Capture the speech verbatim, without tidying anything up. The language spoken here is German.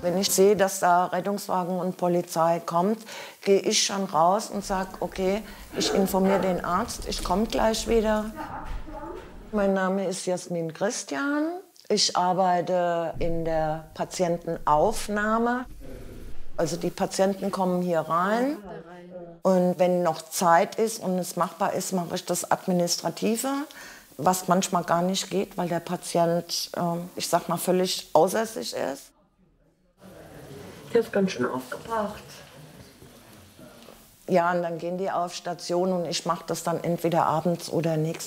Wenn ich sehe, dass da Rettungswagen und Polizei kommt, gehe ich schon raus und sage, okay, ich informiere den Arzt, ich komme gleich wieder. Mein Name ist Jasmin Christian. Ich arbeite in der Patientenaufnahme. Also die Patienten kommen hier rein und wenn noch Zeit ist und es machbar ist, mache ich das Administrative, was manchmal gar nicht geht, weil der Patient, ich sag mal, völlig außer sich ist. Der ist ganz schön aufgebracht. Ja, und dann gehen die auf Station und ich mache das dann entweder abends oder nächsten